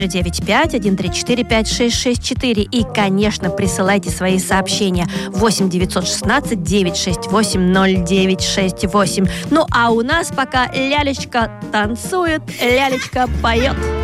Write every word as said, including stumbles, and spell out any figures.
девять пять один три четыре пять шесть шесть четыре. И, конечно, присылайте свои сообщения восемь девятьсот шестнадцать девятьсот шестьдесят восемь ноль девять шесть восемь. Ну, а у нас пока лялечка танцует, лялечка поет.